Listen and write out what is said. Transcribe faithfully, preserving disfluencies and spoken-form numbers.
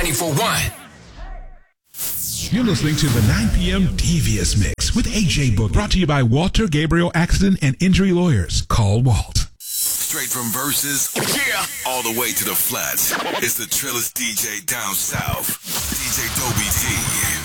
ninety-four point one. You're listening to the nine p.m. Devious Mix with A J Book, brought to you by Walter Gabriel Accident and Injury Lawyers. Call Walt. Straight from verses, yeah, all the way to the flats. It's the trillest D J down south, D J Dobie T.